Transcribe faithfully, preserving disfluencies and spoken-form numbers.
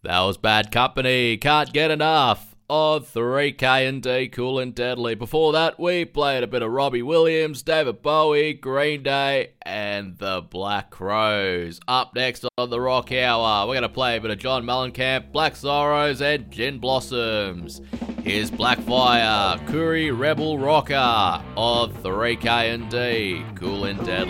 That was Bad Company. Can't get enough of three K and D, Cool and Deadly. Before that, we played a bit of Robbie Williams, David Bowie, Green Day, and the Black Crowes. Up next on the Rock Hour, we're going to play a bit of John Mellencamp, Black Sorrows, and Gin Blossoms. Here's Blackfire, Kuri Rebel Rocker of three K and D, Cool and Deadly.